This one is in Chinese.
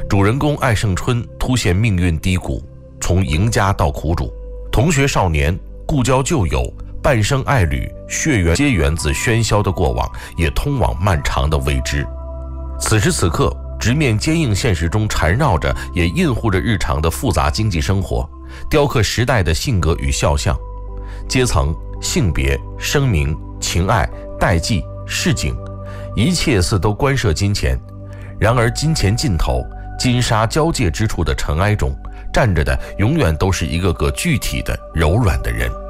主人公艾胜春突现命运低谷，从赢家到苦主，同学少年，故交旧友，半生爱侣，血缘皆源自喧嚣的过往，也通往漫长的未知。此时此刻，直面坚硬现实中缠绕着也印护着日常的复杂经济生活，雕刻时代的性格与肖像，阶层、性别、声名、情爱、代际、市井，一切似都关涉金钱。然而金钱尽头，金沙交界之处的尘埃中，站着的永远都是一个个具体的柔软的人。